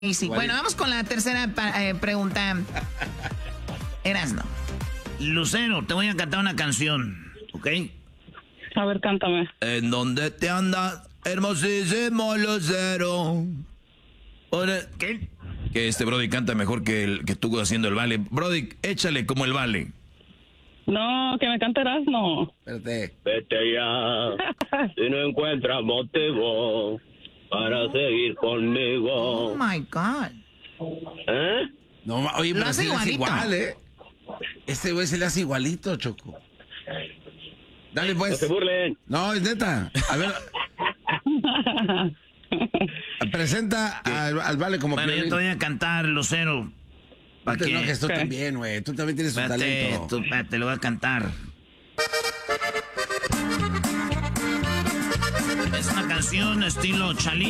Y sí, bueno, vamos con la tercera pregunta. Erasno. Lucero, te voy a cantar una canción, ¿ok? A ver, cántame. ¿En dónde te andas, hermosísimo Lucero? ¿Qué? Que este Brody canta mejor que tú haciendo el vale. Brody, échale como el vale. No, que me cante Erasno. Espérate. Vete ya, si no encuentras motivo para seguir conmigo. Oh my God. ¿Eh? No, oye, pero hace sí le hace igualito. igual, ¿eh? Este güey se le hace igualito, Choco. Dale, No pues. se burlen. No, es neta. A ver. Presenta al Vale como Bueno, yo Piolín. te voy a cantar, Lucero. No ¿Para te qué? enojes, tú ¿Qué? también, güey. Tú también tienes un Espérate, talento. espérate, lo voy a cantar. Es una canción estilo Chalí.